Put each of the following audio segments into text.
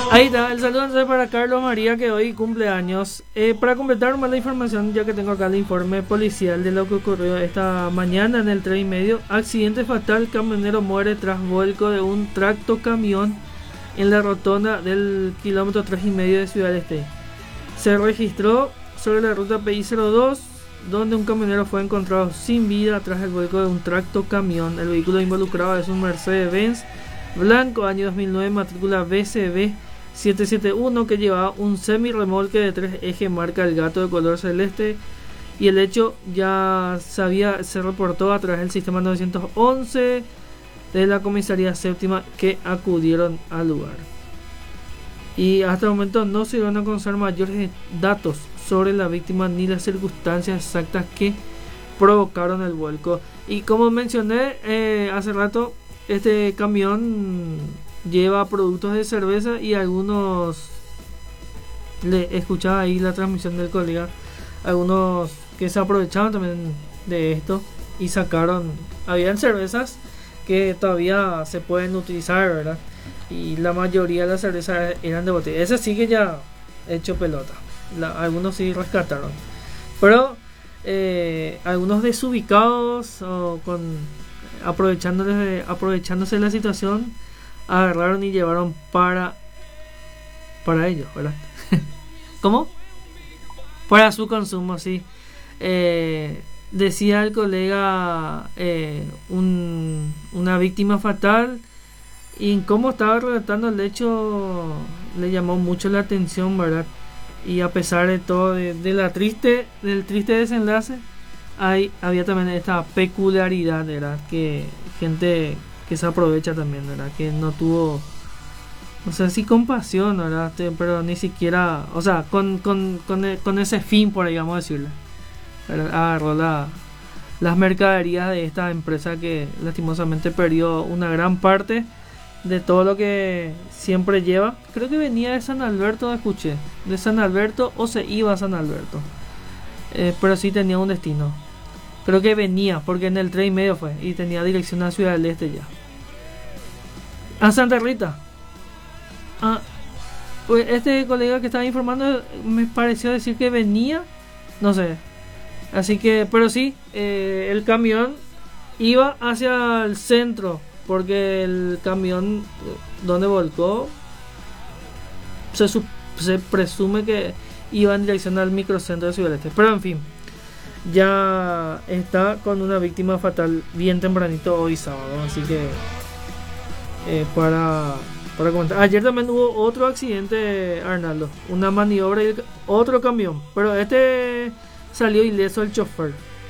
Ahí está, el saludo entonces para Carlos María que hoy cumple años. Para completar más la información, ya que tengo acá el informe policial de lo que ocurrió esta mañana en el tren y medio. Accidente fatal, camionero muere tras vuelco de un tractocamión en la rotonda del kilómetro 3,5 de Ciudad Este. Se registró sobre la ruta PI02, donde un camionero fue encontrado sin vida tras el vuelco de un tractocamión. El vehículo involucrado es un Mercedes-Benz blanco, año 2009, matrícula BCB 771, que llevaba un semi-remolque de 3 ejes marca El Gato de color celeste, y el hecho ya se reportó a través del sistema 911 de la comisaría séptima, que acudieron al lugar. Y hasta el momento no se van a conocer mayores datos sobre la víctima ni las circunstancias exactas que provocaron el vuelco. Y como mencioné hace rato, este camión lleva productos de cerveza y algunos, le escuchaba ahí la transmisión del colega, algunos que se aprovecharon también de esto y sacaron, habían cervezas que todavía se pueden utilizar, ¿verdad? Y la mayoría de las cervezas eran de botella. Ese sí que ya hecho pelota. Algunos sí rescataron, pero algunos desubicados o aprovechándose de la situación, agarraron y llevaron para ellos, ¿verdad? ¿Cómo? Para su consumo, sí. Decía el colega, una víctima fatal, y cómo estaba relatando el hecho le llamó mucho la atención, ¿verdad? Y a pesar de todo, del triste desenlace, había también esta peculiaridad, ¿verdad? Que gente que se aprovecha también, ¿verdad? Que no tuvo, no sé si compasión, ¿verdad? Pero ni siquiera, o sea, con ese fin, por ahí vamos a decirle, ¿verdad? Agarró las mercaderías de esta empresa que lastimosamente perdió una gran parte de todo lo que siempre lleva. Creo que venía de San Alberto, escuché, de San Alberto, o se iba a San Alberto, pero sí tenía un destino. Creo que venía, porque en el 3,5 fue, y tenía dirección a Ciudad del Este ya. A Santa Rita. Pues este colega que estaba informando me pareció decir que venía, no sé. Así que, pero sí, el camión iba hacia el centro, porque el camión donde volcó se presume que iba en dirección al microcentro de Ciudad del Este. Pero en fin, ya está con una víctima fatal bien tempranito hoy sábado. Así que para comentar, ayer también hubo otro accidente, Arnaldo, una maniobra y otro camión, pero este salió ileso el chofer.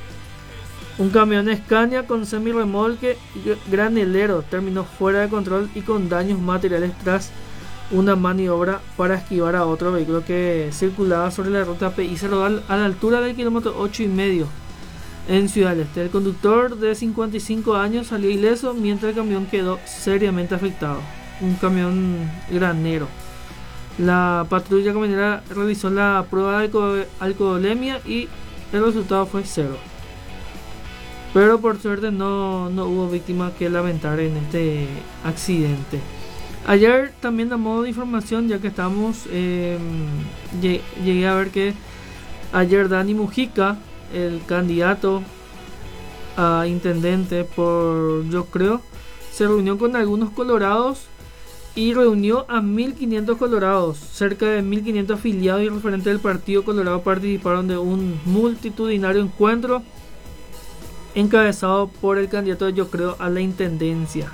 Un camión Scania con semirremolque granelero terminó fuera de control y con daños materiales tras una maniobra para esquivar a otro vehículo que circulaba sobre la ruta PI02 a la altura del kilómetro 8,5 en Ciudad del Este. El conductor de 55 años salió ileso, mientras el camión quedó seriamente afectado. Un camión granero. La patrulla camionera realizó la prueba de alcoholemia y el resultado fue 0. Pero por suerte no hubo víctimas que lamentar en este accidente. Ayer también, a modo de información, ya que estamos, llegué a ver que ayer Dani Mujica, el candidato a intendente por Yo Creo, se reunió con algunos colorados y reunió a 1.500 colorados. Cerca de 1.500 afiliados y referentes del Partido Colorado participaron de un multitudinario encuentro encabezado por el candidato de Yo Creo a la intendencia.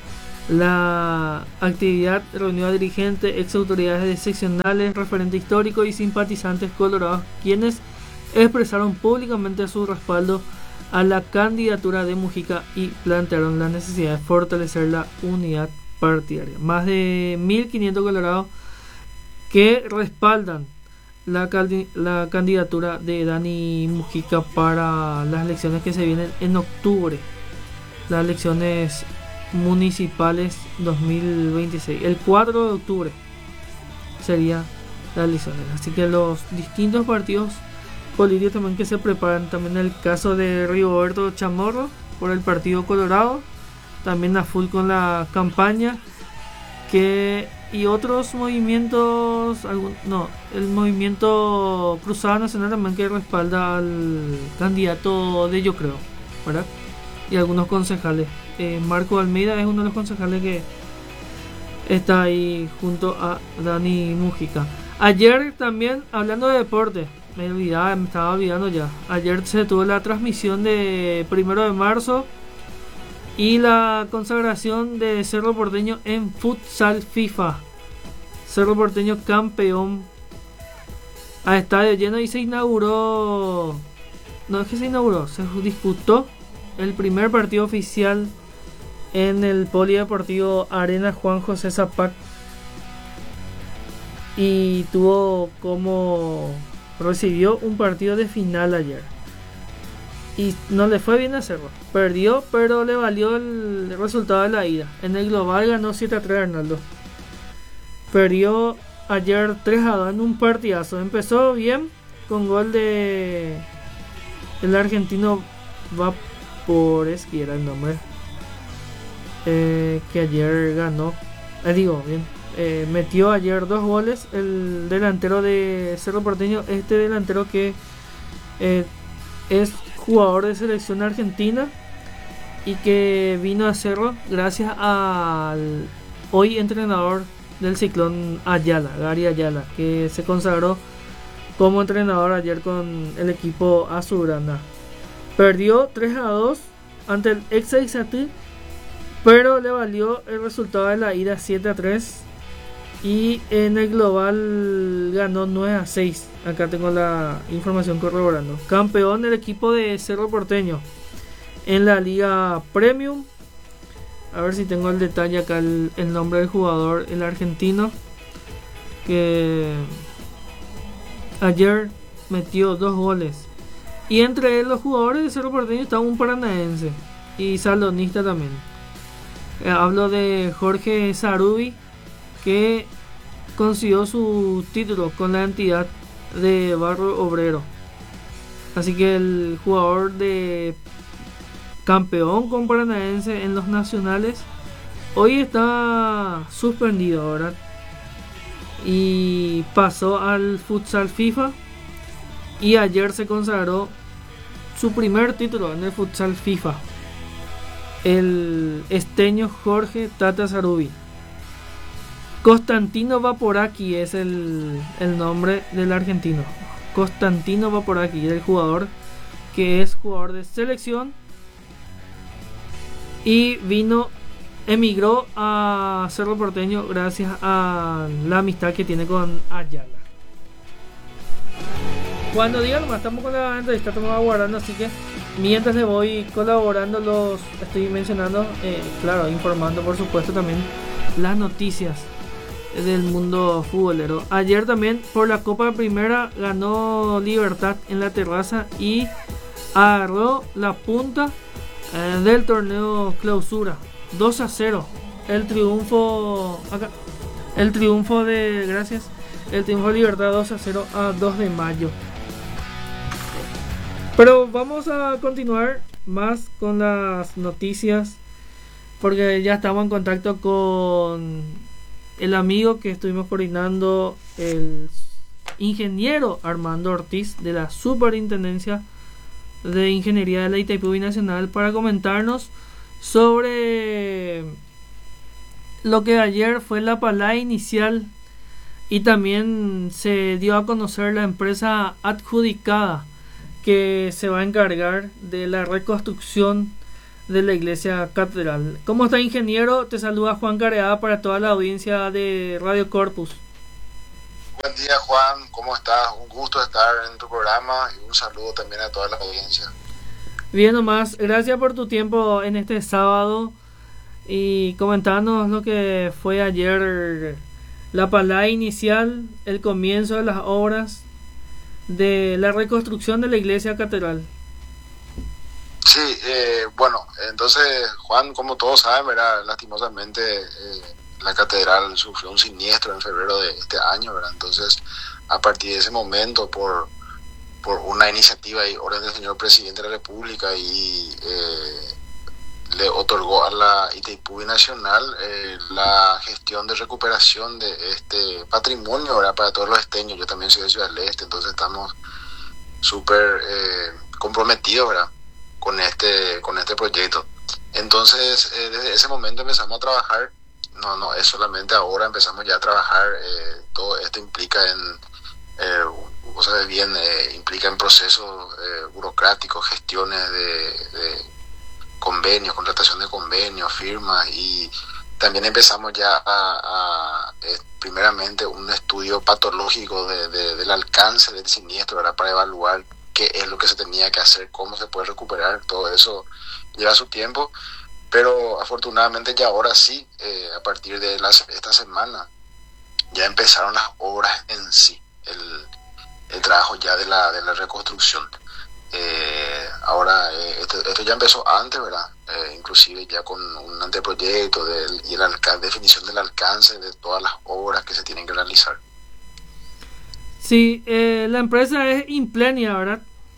La actividad reunió a dirigentes, ex autoridades seccionales, referentes históricos y simpatizantes colorados, quienes expresaron públicamente su respaldo a la candidatura de Mujica y plantearon la necesidad de fortalecer la unidad partidaria. Más de 1.500 colorados que respaldan la candidatura de Dani Mujica para las elecciones que se vienen en octubre, las elecciones municipales 2026. El 4 de octubre sería las elecciones. Así que los distintos partidos políticos también que se preparan, también el caso de Rigoberto Chamorro por el Partido Colorado, también a full con la campaña, que y otros movimientos, el movimiento Cruzada Nacional también, que respalda al candidato de Yo Creo, ¿verdad? Y algunos concejales. Marco Almeida es uno de los concejales que está ahí junto a Dani Mujica. Ayer también, hablando de deporte, me estaba olvidando ya. Ayer se tuvo la transmisión de 1 de marzo y la consagración de Cerro Porteño en futsal FIFA. Cerro Porteño campeón a estadio lleno, y se inauguró. No es que se inauguró, se disputó el primer partido oficial en el Polideportivo Arena Juan José Zapac. Y recibió un partido de final ayer. Y no le fue bien a Cerro. Perdió, pero le valió el resultado de la ida. En el global ganó 7-3 Arnaldo. Perdió ayer 3-2 en un partidazo. Empezó bien con gol de el argentino Vapores, que era el nombre. Que ayer ganó. Metió ayer 2 goles el delantero de Cerro Porteño. Este delantero que es jugador de selección argentina y que vino a Cerro gracias al hoy entrenador del Ciclón Ayala, Gary Ayala, que se consagró como entrenador ayer con el equipo azulgrana. Perdió 3-2 ante el Exeizatí, pero le valió el resultado de la ida 7-3. Y en el global ganó 9-6. Acá tengo la información corroborando. Campeón el equipo de Cerro Porteño en la Liga Premium. A ver si tengo el detalle acá, el nombre del jugador, el argentino, que ayer metió 2 goles. Y entre los jugadores de Cerro Porteño está un paranaense y salonista también. Hablo de Jorge Sarubi, que consiguió su título con la entidad de Barrio Obrero. Así que el jugador de campeón con Paranaense en los nacionales hoy está suspendido, ¿verdad? Y pasó al futsal FIFA, y ayer se consagró su primer título en el futsal FIFA, el esteño Jorge Tata Sarubi. Constantino Vaporaki es el nombre del argentino. Constantino Vaporaki, el jugador que es jugador de selección y emigró a Cerro Porteño gracias a la amistad que tiene con Ayala. Cuando diga nomás, estamos con la entrevista, estamos aguardando, así que mientras le voy colaborando, estoy mencionando, claro, informando por supuesto también las noticias del mundo futbolero. Ayer también por la Copa Primera ganó Libertad en la Terraza y agarró la punta del torneo Clausura, 2-0. El triunfo de Libertad 2-0 a 2 de mayo. Pero vamos a continuar más con las noticias, porque ya estamos en contacto con el amigo que estuvimos coordinando, el ingeniero Armando Ortiz de la Superintendencia de Ingeniería de la Itaipú Binacional, para comentarnos sobre lo que ayer fue la palada inicial, y también se dio a conocer la empresa adjudicada que se va a encargar de la reconstrucción de la iglesia catedral. ¿Cómo está, ingeniero? Te saluda Juan Careada para toda la audiencia de Radio Corpus. Buen día, Juan, ¿cómo estás? Un gusto estar en tu programa y un saludo también a toda la audiencia. Bien, nomás, gracias por tu tiempo en este sábado y comentarnos lo que fue ayer la palada inicial, el comienzo de las obras de la reconstrucción de la iglesia catedral. Sí, bueno, entonces, Juan, como todos saben, ¿verdad? Lastimosamente la catedral sufrió un siniestro en febrero de este año, ¿verdad? Entonces, a partir de ese momento, por una iniciativa y orden del señor presidente de la República y le otorgó a la Itaipú Nacional la gestión de recuperación de este patrimonio, ¿verdad? Para todos los esteños. Yo también soy de Ciudad del Este, entonces estamos súper comprometidos, ¿verdad? Con este proyecto. Entonces, desde ese momento empezamos a trabajar. No es solamente ahora, empezamos ya a trabajar. Todo esto implica vos sabes bien, implica en procesos burocráticos, gestiones de convenios, contratación de convenios, firmas, y también empezamos ya primeramente un estudio patológico del alcance del siniestro, ¿verdad? Para evaluar qué es lo que se tenía que hacer, cómo se puede recuperar. Todo eso lleva su tiempo, pero afortunadamente ya ahora sí, a partir de esta semana ya empezaron las obras en sí, el trabajo ya de la reconstrucción. Ahora esto ya empezó antes, ¿verdad? Inclusive ya con un anteproyecto y definición del alcance de todas las obras que se tienen que realizar. Sí, la empresa es Implenia, ¿verdad?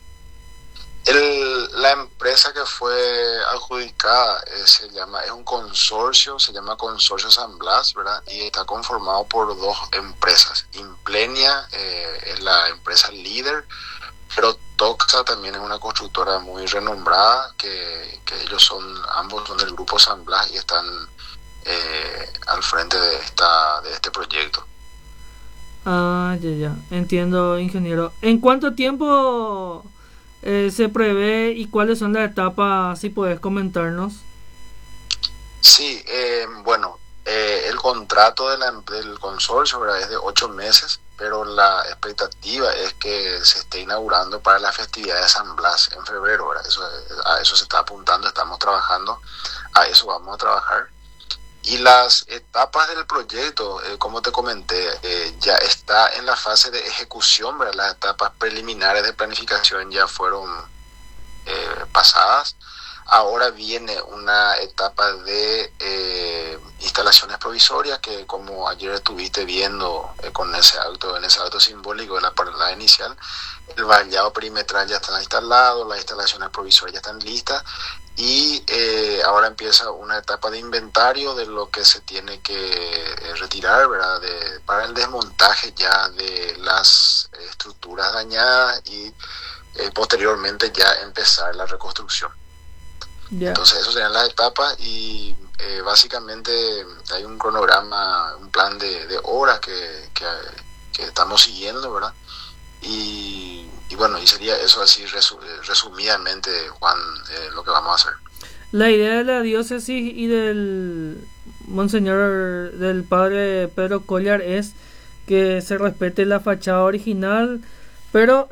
La empresa que fue adjudicada es un consorcio, se llama Consorcio San Blas, ¿verdad? Y está conformado por dos empresas. Implenia es la empresa líder, pero Toxa también es una constructora muy renombrada, que ellos ambos son del grupo San Blas y están al frente de este proyecto. Ah, ya, entiendo, ingeniero. ¿En cuánto tiempo se prevé y cuáles son las etapas, si puedes comentarnos? Sí, bueno, el contrato del consorcio, ¿verdad? Es de 8 meses, pero la expectativa es que se esté inaugurando para la festividad de San Blas en febrero, ¿verdad? A eso se está apuntando, estamos trabajando, a eso vamos a trabajar. Y las etapas del proyecto, como te comenté, ya está en la fase de ejecución, ¿verdad? Las etapas preliminares de planificación ya fueron pasadas. Ahora viene una etapa de instalaciones provisorias, que como ayer estuviste viendo en ese acto simbólico de la parada inicial, el vallado perimetral ya está instalado, las instalaciones provisorias ya están listas, y ahora empieza una etapa de inventario de lo que se tiene que retirar, ¿verdad? Para el desmontaje ya de las estructuras dañadas, y posteriormente ya empezar la reconstrucción. Yeah. Entonces esas serían las etapas, y básicamente hay un cronograma, un plan de obras que estamos siguiendo, ¿verdad? Y bueno, y sería eso así resumidamente, Juan, lo que vamos a hacer. La idea de la diócesis y del monseñor, del padre Pedro Collar, es que se respete la fachada original, pero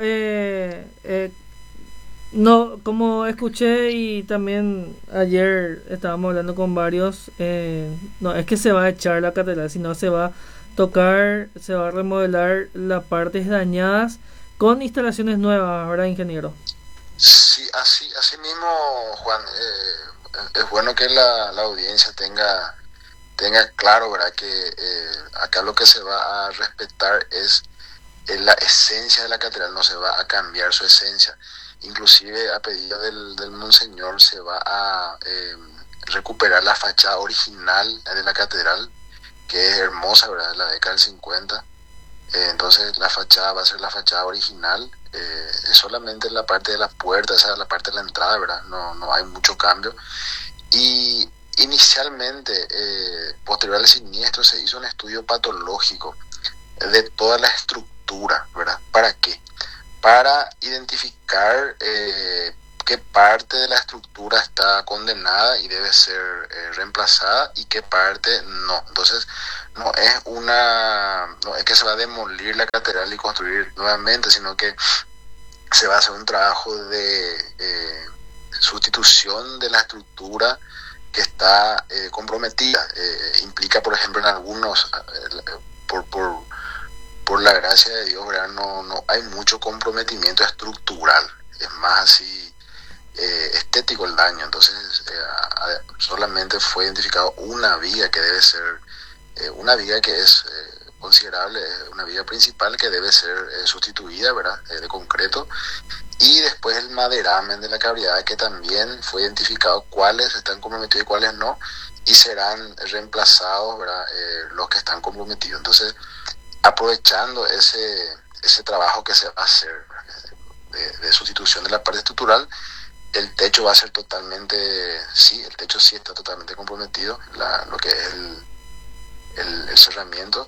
no, como escuché y también ayer estábamos hablando con varios, no es que se va a echar la catedral, sino se va a tocar, se va a remodelar las partes dañadas con instalaciones nuevas, ¿verdad, ingeniero? Sí, así mismo, Juan. Es bueno que la audiencia tenga claro, ¿verdad? Que acá lo que se va a respetar es la esencia de la catedral, no se va a cambiar su esencia. Inclusive a pedido del monseñor se va a recuperar la fachada original de la catedral, que es hermosa, ¿verdad? De la década del 50. Entonces la fachada va a ser la fachada original, es solamente la parte de la puerta, esa es la parte de la entrada, ¿verdad? No hay mucho cambio. Y inicialmente, posterior al siniestro, se hizo un estudio patológico de toda la estructura, ¿verdad? ¿Para qué? Para identificar qué parte de la estructura está condenada y debe ser reemplazada, y qué parte no. Entonces no es que se va a demolir la catedral y construir nuevamente, sino que se va a hacer un trabajo de sustitución de la estructura que está comprometida. Implica, por ejemplo, en algunos, por la gracia de Dios, ¿verdad? No hay mucho comprometimiento estructural, es más así estético el daño. Entonces solamente fue identificado una viga que debe ser una viga que es considerable, una viga principal que debe ser sustituida, ¿verdad? De concreto, y después el maderamen de la cavidad, que también fue identificado cuáles están comprometidos y cuáles no, y serán reemplazados, ¿verdad? Los que están comprometidos. Entonces, aprovechando ese trabajo que se va a hacer de sustitución de la parte estructural, el techo va a ser totalmente, sí, el techo sí está totalmente comprometido, lo que es el cerramiento,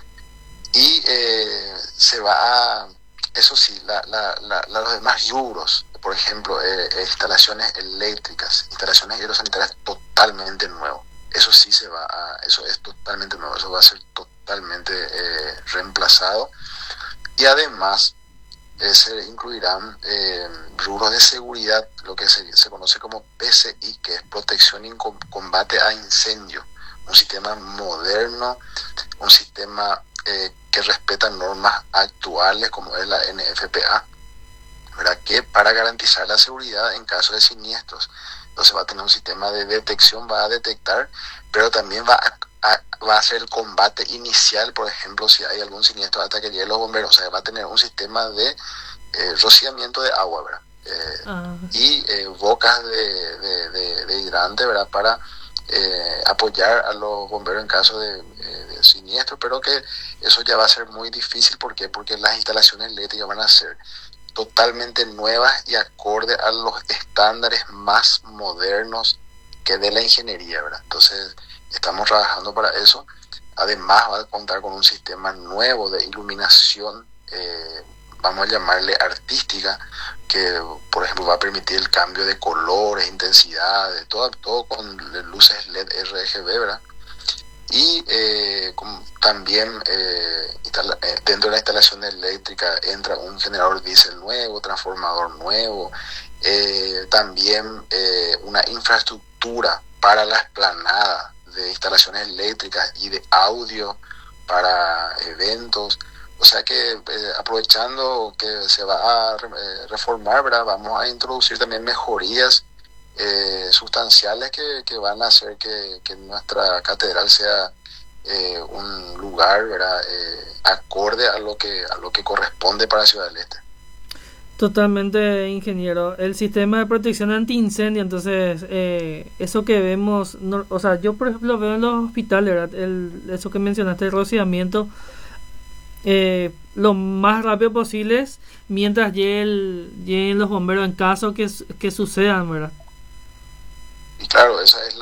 y se va a, eso sí, los demás rubros, por ejemplo, instalaciones eléctricas, instalaciones hidrosanitarias, totalmente nuevo. Eso sí eso es totalmente nuevo, eso va a ser totalmente reemplazado, y además se incluirán rubros de seguridad, lo que se conoce como PCI, que es protección y combate a incendio, un sistema moderno, un sistema que respeta normas actuales como es la NFPA, ¿verdad? Que para garantizar la seguridad en caso de siniestros. Entonces va a tener un sistema de detección, va a detectar, pero también va a hacer el combate inicial, por ejemplo, si hay algún siniestro hasta que lleguen los bomberos. O sea, va a tener un sistema de rociamiento de agua, ¿verdad? Y bocas de hidrante, ¿verdad? Para apoyar a los bomberos en caso de siniestro, pero que eso ya va a ser muy difícil. ¿Por qué? Porque las instalaciones eléctricas van a ser totalmente nuevas y acorde a los estándares más modernos que de la ingeniería, ¿verdad? Entonces, estamos trabajando para eso. Además, va a contar con un sistema nuevo de iluminación, vamos a llamarle artística, que, por ejemplo, va a permitir el cambio de colores, intensidades, todo con luces LED RGB, ¿verdad? Y también dentro de la instalación eléctrica entra un generador diésel nuevo, transformador nuevo, también una infraestructura para la esplanada de instalaciones eléctricas y de audio para eventos. O sea que aprovechando que se va a reformar, ¿verdad? Vamos a introducir también mejorías sustanciales que van a hacer que nuestra catedral sea un lugar, ¿verdad? Acorde a lo que corresponde para Ciudad del Este. Totalmente, ingeniero. El sistema de protección antiincendio, entonces, eso que vemos, no, o sea, yo por ejemplo veo en los hospitales, ¿verdad? Eso que mencionaste, el rociamiento, lo más rápido posible mientras lleguen los bomberos en caso que sucedan, ¿verdad? Y claro, esa es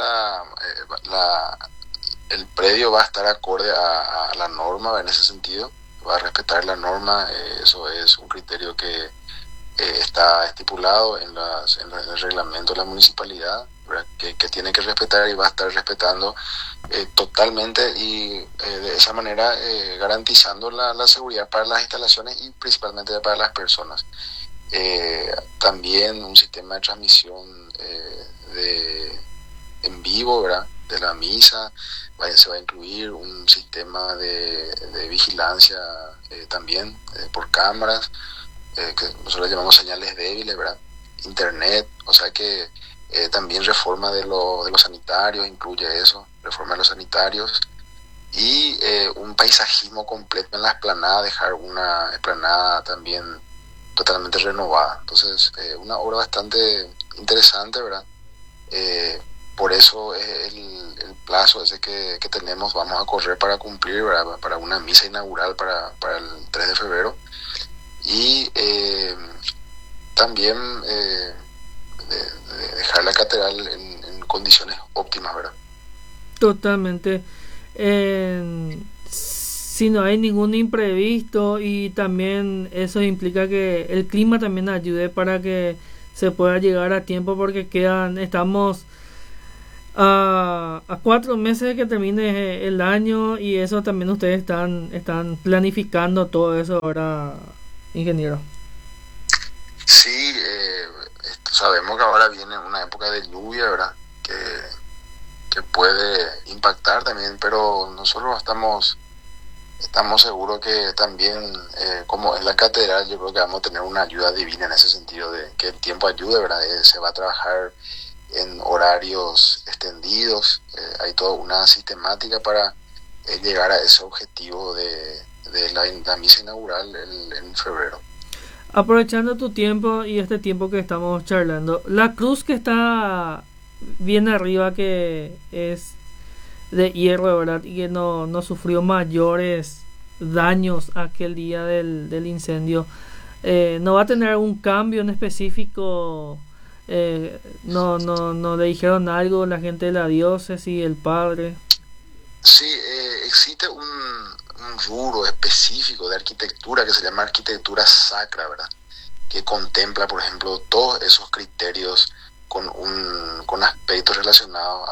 el predio va a estar acorde a la norma en ese sentido, va a respetar la norma. Eso es un criterio que está estipulado en el reglamento de la municipalidad, que tiene que respetar y va a estar respetando totalmente, y de esa manera garantizando la seguridad para las instalaciones y principalmente para las personas. También un sistema de transmisión en vivo, ¿verdad? De la misa, se va a incluir un sistema de vigilancia también por cámaras, que nosotros llamamos señales débiles, ¿verdad? Internet, o sea que también reforma de los sanitarios, incluye eso, reforma de los sanitarios, y un paisajismo completo en la explanada, dejar una explanada también totalmente renovada. Entonces, una obra bastante interesante, ¿verdad? Por eso el plazo ese que tenemos, vamos a correr para cumplir, ¿verdad? Para una misa inaugural para el 3 de febrero. Y también de dejar la catedral en condiciones óptimas, ¿verdad? Totalmente. Si no hay ningún imprevisto, y también eso implica que el clima también ayude para que se pueda llegar a tiempo, porque estamos a 4 meses de que termine el año, y eso también ustedes están planificando todo eso ahora, ingeniero. Sí, sabemos que ahora viene una época de lluvia, ¿verdad? Que puede impactar también, pero nosotros estamos seguros que también, como en la catedral, yo creo que vamos a tener una ayuda divina en ese sentido, de que el tiempo ayude, ¿verdad? Se va a trabajar en horarios extendidos, hay toda una sistemática para llegar a ese objetivo de la misa inaugural en febrero. Aprovechando tu tiempo y este tiempo que estamos charlando, la cruz que está bien arriba, que es de hierro, ¿verdad? Y que no sufrió mayores daños aquel día del incendio, ¿no va a tener algún cambio en específico? No le dijeron algo la gente de la diócesis, el padre. Sí, existe un rubro específico de arquitectura que se llama arquitectura sacra, ¿verdad? Que contempla, por ejemplo, todos esos criterios con aspectos relacionados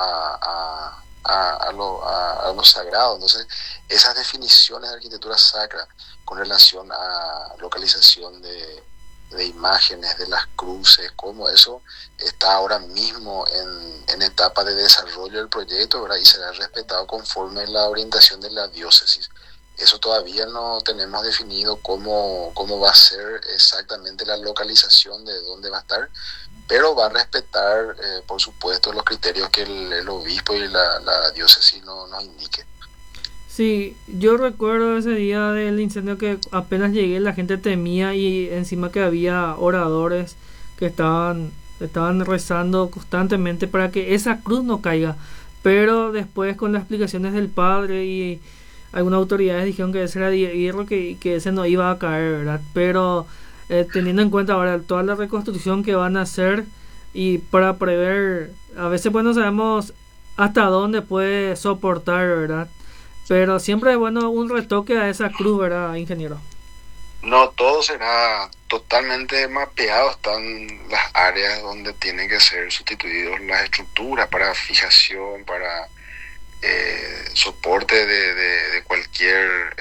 a lo sagrado. Entonces, esas definiciones de arquitectura sacra con relación a localización de imágenes, de las cruces, cómo eso está ahora mismo en etapa de desarrollo del proyecto, ¿verdad? Y será respetado conforme la orientación de la diócesis. Eso todavía no tenemos definido cómo va a ser exactamente la localización de dónde va a estar, pero va a respetar, por supuesto, los criterios que el obispo y la diócesis nos indique. Sí, yo recuerdo ese día del incendio que apenas llegué la gente temía, y encima que había oradores que estaban rezando constantemente para que esa cruz no caiga, pero después con las explicaciones del padre y algunas autoridades dijeron que ese era de hierro, que ese no iba a caer, ¿verdad? Pero teniendo en cuenta ahora toda la reconstrucción que van a hacer, y para prever, a veces pues no sabemos hasta dónde puede soportar, ¿verdad? Pero siempre es bueno un retoque a esa cruz, ¿verdad, ingeniero? No, todo será totalmente mapeado, están las áreas donde tienen que ser sustituidos las estructuras para fijación, para soporte de cualquier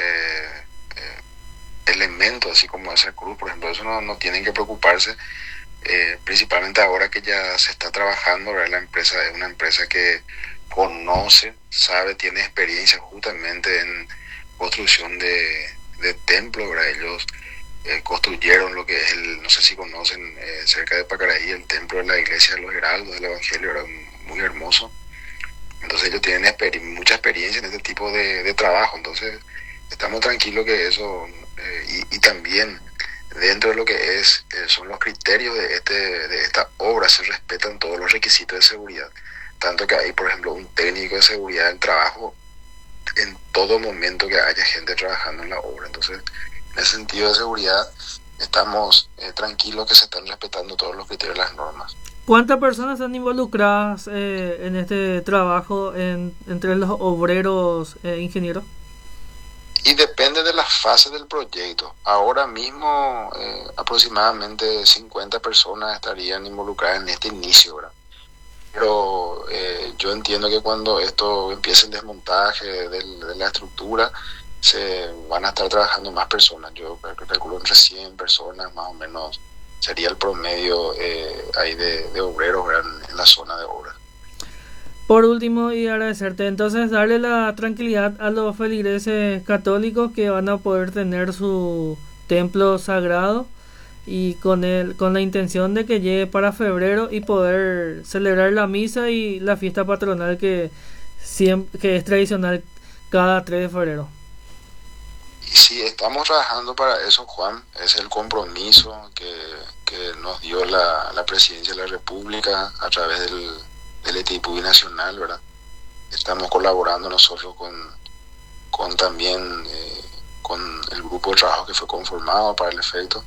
elemento, así como esa cruz, por ejemplo. Eso no tienen que preocuparse, principalmente ahora que ya se está trabajando, ¿verdad? La empresa es una empresa que conoce, sabe, tiene experiencia justamente en construcción de templos, ¿verdad? Ellos construyeron lo que es no sé si conocen, cerca de Pacaraí, el templo de la iglesia de los Heraldos del Evangelio, era muy hermoso. Entonces ellos tienen mucha experiencia en este tipo de trabajo. Entonces estamos tranquilos que eso, y también dentro de lo que son los criterios de esta obra, se respetan todos los requisitos de seguridad, tanto que hay, por ejemplo, un técnico de seguridad del trabajo en todo momento que haya gente trabajando en la obra. Entonces, en ese sentido de seguridad, estamos tranquilos que se están respetando todos los criterios de las normas. ¿Cuántas personas están involucradas en este trabajo entre los obreros, ingenieros? Y depende de las fases del proyecto. Ahora mismo aproximadamente 50 personas estarían involucradas en este inicio, ¿verdad? Pero yo entiendo que cuando esto empiece el desmontaje de la estructura, se van a estar trabajando más personas. Yo calculo entre 100 personas más o menos sería el promedio ahí de obreros en la zona de obra. Por último, y agradecerte, entonces darle la tranquilidad a los feligreses católicos que van a poder tener su templo sagrado, y con la intención de que llegue para febrero y poder celebrar la misa y la fiesta patronal que es tradicional cada 3 de febrero. Y sí, estamos trabajando para eso, Juan. Es el compromiso que nos dio la Presidencia de la República a través del ETIPU binacional, ¿verdad? Estamos colaborando nosotros con también con el grupo de trabajo que fue conformado para el efecto,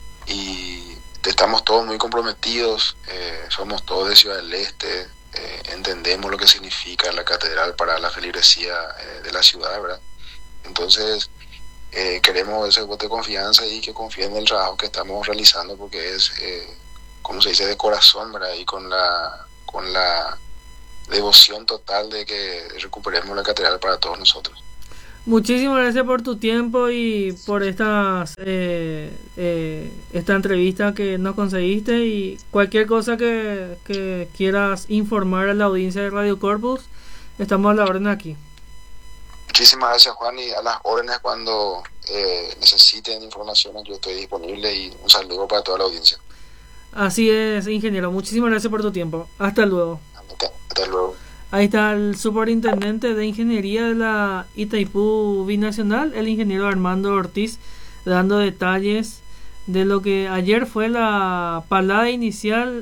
y estamos todos muy comprometidos, somos todos de Ciudad del Este, entendemos lo que significa la catedral para la feligresía de la ciudad, ¿verdad? Entonces queremos ese voto de confianza y que confíen en el trabajo que estamos realizando, porque es, como se dice, de corazón, ¿verdad? Y con la devoción total de que recuperemos la catedral para todos nosotros. Muchísimas gracias por tu tiempo y por esta entrevista que nos conseguiste, y cualquier cosa que quieras informar a la audiencia de Radio Corpus, estamos a la orden aquí. Muchísimas gracias, Juan, y a las órdenes cuando necesiten informaciones, yo estoy disponible, y un saludo para toda la audiencia. Así es, ingeniero, muchísimas gracias por tu tiempo. Hasta luego. Hasta luego. Ahí está el superintendente de ingeniería de la Itaipú Binacional, el ingeniero Armando Ortiz, dando detalles de lo que ayer fue la palada inicial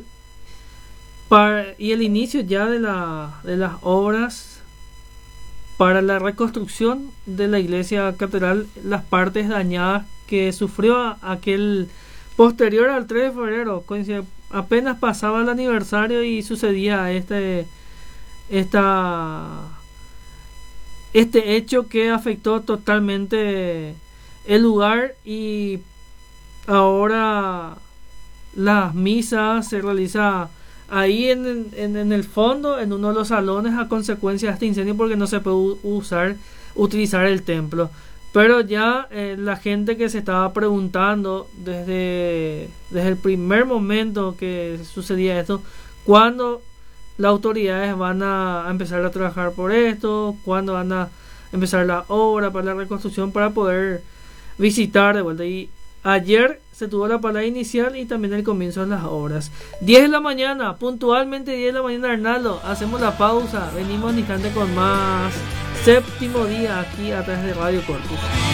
y el inicio ya de las obras para la reconstrucción de la iglesia catedral, las partes dañadas que sufrió aquel posterior al 3 de febrero, apenas pasaba el aniversario y sucedía este hecho que afectó totalmente el lugar, y ahora las misas se realizan ahí en el fondo, en uno de los salones, a consecuencia de este incendio, porque no se puede utilizar el templo. Pero ya la gente que se estaba preguntando desde el primer momento que sucedía esto, ¿cuándo las autoridades van a empezar a trabajar por esto? ¿Cuándo van a empezar la obra para la reconstrucción, para poder visitar de vuelta? Y ayer se tuvo la palabra inicial y también el comienzo de las obras. 10 de la mañana, puntualmente 10 de la mañana, Arnaldo. Hacemos la pausa, venimos un instante con más Séptimo Día aquí a través de Radio Corpus.